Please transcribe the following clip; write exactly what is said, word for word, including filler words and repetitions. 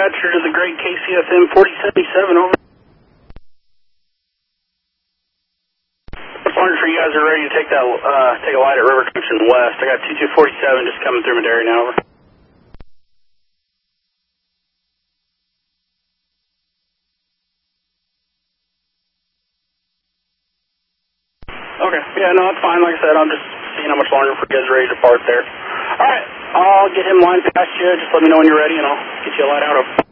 dispatcher to the Great K C F M forty seventy-seven, over. As long as you guys are ready to take that, uh, take a light at River Junction West. I got two two forty-seven just coming through Madera now, over. Okay, yeah, no, that's fine. Like I said, I'm just seeing how much longer for you guys are ready to depart there. All right, I'll get him lined past you. Just let me know when you're ready, and I'll get you a light out of.